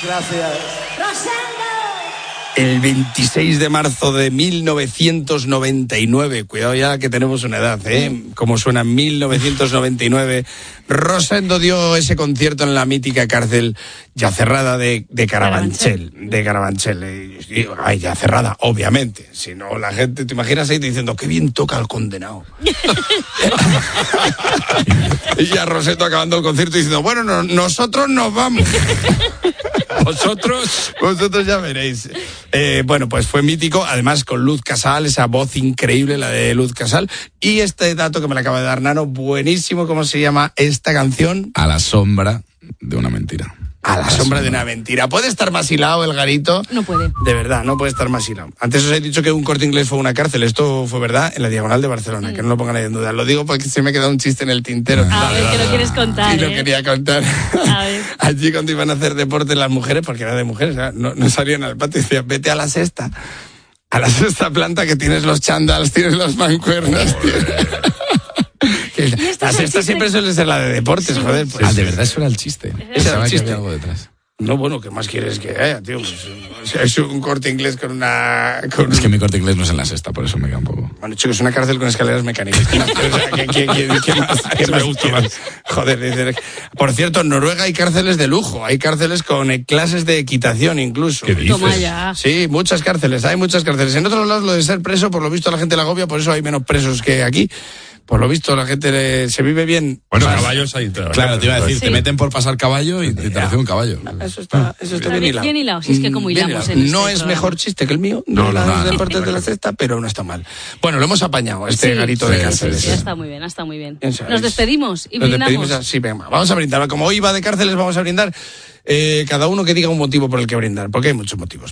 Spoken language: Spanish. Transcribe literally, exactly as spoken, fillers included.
Gracias. ¡Rosendo! El veintiséis de marzo de mil novecientos noventa y nueve, cuidado ya que tenemos una edad, ¿eh? Como suena mil novecientos noventa y nueve, Rosendo dio ese concierto en la mítica cárcel ya cerrada de, de Carabanchel, de Carabanchel. Y, y, ay, ya cerrada, obviamente. Si no, la gente, te imaginas ahí diciendo, qué bien toca el condenado. Y ya Rosendo acabando el concierto diciendo, bueno, no, nosotros nos vamos. Vosotros, vosotros ya veréis. Eh, bueno, pues fue mítico, además con Luz Casal, esa voz increíble, la de Luz Casal. Y este dato que me lo acaba de dar Nano, buenísimo, ¿cómo se llama esta canción? A la sombra de una mentira. A la, a la sombra, sombra de una mentira. ¿Puede estar más hilado el Garito? No puede. De verdad, no puede estar más hilado. Antes os he dicho que un Corte Inglés fue una cárcel. Esto fue verdad en la Diagonal de Barcelona, sí. Que no lo pongan ahí en duda. Lo digo porque se me ha quedado un chiste en el tintero. A ver, que lo quieres contar, Y lo ¿eh? quería contar. A ver. Allí cuando iban a hacer deporte las mujeres, porque era de mujeres, no, no salían al patio y decían, vete a la sexta. A la sexta planta que tienes los chandals, tienes las mancuernas, la sexta siempre suele ser la de deportes, sí, joder. Pues, ah, de verdad, eso era el chiste. Ese era el chiste. Había algo detrás. No, bueno, ¿qué más quieres que haya, tío? Pues, es un Corte Inglés con una... Con es que mi Corte Inglés no es en la sexta, por eso me queda un poco... Bueno, chicos, es una cárcel con escaleras mecánicas. ¿Qué más? O sea, ¿qué, qué, qué, qué más? ¿Qué más? Me gusta más. Joder, dice... Por cierto, en Noruega hay cárceles de lujo. Hay cárceles con clases de equitación incluso. ¿Qué dices? Toma ya. Sí, muchas cárceles, hay muchas cárceles. En otros lados lo de ser preso, por lo visto la gente la agobia, por eso hay menos presos que aquí. Por lo visto, la gente le, se vive bien. Bueno, más. caballos ahí. Claro, claro, te iba a decir, sí. te meten por pasar caballo y te reciben un caballo. Eso está, eso está, está bien hilado. Bien hilado, si es que como hilamos en No este es programa. mejor chiste que el mío, no, de no, los no, deportes no, de la cesta, pero no está mal. Bueno, lo hemos apañado, este sí, Garito sí, de cárceles. Sí, sí, está muy bien, está muy bien. Eso Nos es. despedimos y Nos brindamos. despedimos, sí, venga, vamos a brindar. Como hoy va de cárceles, vamos a brindar. Eh, cada uno que diga un motivo por el que brindar, porque hay muchos motivos.